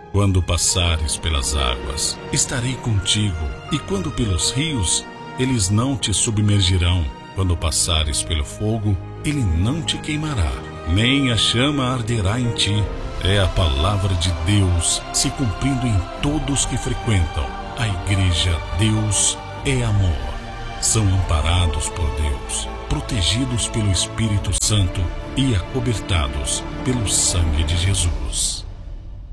Quando passares pelas águas, estarei contigo, e quando pelos rios, eles não te submergirão. Quando passares pelo fogo, ele não te queimará, nem a chama arderá em ti. É a palavra de Deus se cumprindo em todos que frequentam. A igreja Deus é amor. São amparados por Deus, protegidos pelo Espírito Santo e acobertados pelo sangue de Jesus.